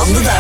van de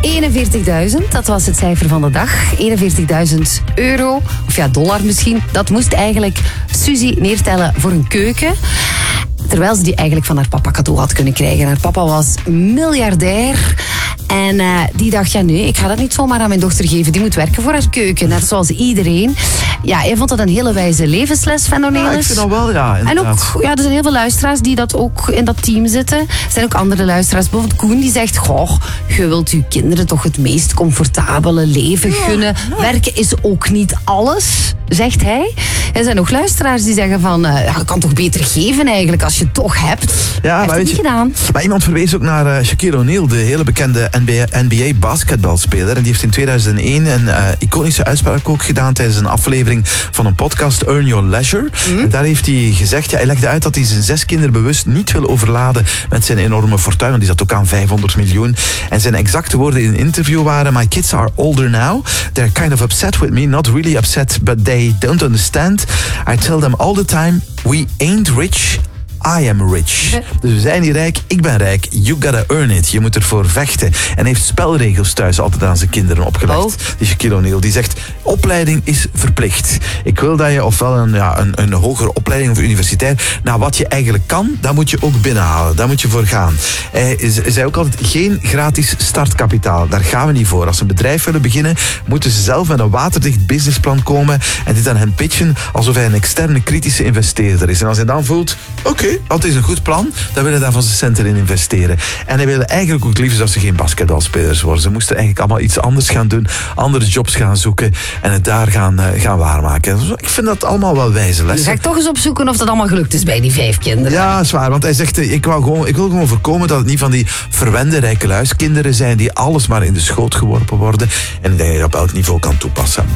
dag. 41.000, dat was het cijfer van de dag. 41.000 euro, of ja, dollar misschien. Dat moest eigenlijk Suzy neertellen voor een keuken. Terwijl ze die eigenlijk van haar papa cadeau had kunnen krijgen. Haar papa was miljardair. En die dacht, ja nee, ik ga dat niet zomaar aan mijn dochter geven. Die moet werken voor haar keuken, net zoals iedereen. Ja, hij vond dat een hele wijze levensles van Cornelis. Ja, ik vind dat wel, ja, en ook, ja, er zijn heel veel luisteraars die dat ook in dat team zitten. Er zijn ook andere luisteraars. Bijvoorbeeld Koen, die zegt, goh, je wilt je kinderen toch het meest comfortabele leven gunnen. Ja. Werken is ook niet alles, zegt hij. Er zijn ook luisteraars die zeggen van, je kan toch beter geven eigenlijk als je het toch hebt. Ja, heeft het niet gedaan. Maar iemand verwees ook naar Shaquille O'Neal, de hele bekende NBA basketbalspeler. En die heeft in 2001 een iconische uitspraak ook gedaan tijdens een aflevering van een podcast, Earn Your Leisure. En daar heeft hij gezegd, ja, hij legde uit dat hij zijn 6 kinderen bewust niet wil overladen met zijn enorme fortuin. Want die zat ook aan 500 miljoen. En zijn exacte woorden in een interview waren: My kids are older now. They're kind of upset with me. Not really upset, but they don't understand. I tell them all the time, we ain't rich. I am rich. Dus we zijn niet rijk, ik ben rijk. You gotta earn it. Je moet ervoor vechten. En hij heeft spelregels thuis altijd aan zijn kinderen opgelegd. Die Shaquille O'Neal, die zegt, opleiding is verplicht. Ik wil dat je ofwel een hogere opleiding of universiteit, nou wat je eigenlijk kan, dat moet je ook binnenhalen. Daar moet je voor gaan. Hij zei ook altijd, geen gratis startkapitaal. Daar gaan we niet voor. Als ze een bedrijf willen beginnen, moeten ze zelf met een waterdicht businessplan komen en dit aan hen pitchen alsof hij een externe kritische investeerder is. En als hij dan voelt, oké, dat is een goed plan, dan willen daar van zijn centen in investeren. En hij wilde eigenlijk ook liefst dat ze geen basketbalspelers worden. Ze moesten eigenlijk allemaal iets anders gaan doen, andere jobs gaan zoeken en het daar gaan waarmaken. Ik vind dat allemaal wel wijze lessen. Dus ga ik toch eens opzoeken of dat allemaal gelukt is bij die 5 kinderen. Ja, zwaar, want hij zegt, ik wil gewoon voorkomen dat het niet van die verwende rijke luiskinderen zijn die alles maar in de schoot geworpen worden. En ik denk dat je op elk niveau kan toepassen.